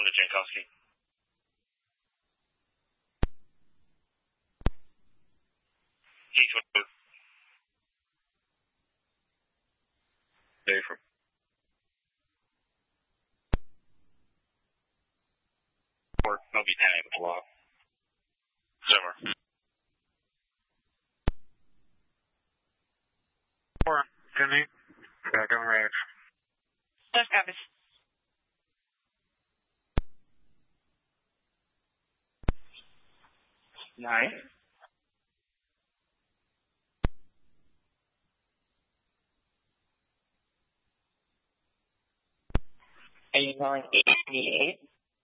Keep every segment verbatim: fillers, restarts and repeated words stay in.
to Jankowski. Heath, what do? Dave from. Or, I'll be ten with a lot. Zimmer. Four, Jimmy. Back on range. Just copies. Nine. Are you calling eighty-eight?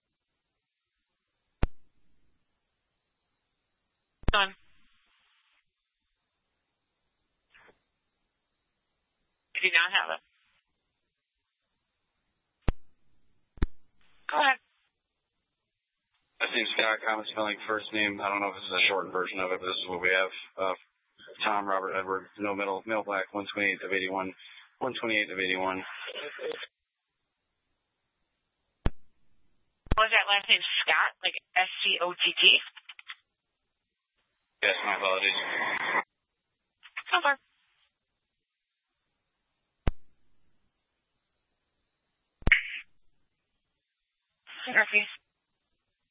Done. I do not have it. Go ahead. I think Scott, common spelling, first name. I don't know if this is a shortened version of it, but this is what we have. Uh, Tom, Robert, Edward, no middle, male black, one twenty-eight of eighty-one, one twenty-eight of eighty-one. What was that last name? Scott? Like S C O T T? Yes, my apologies. So far. Murphy.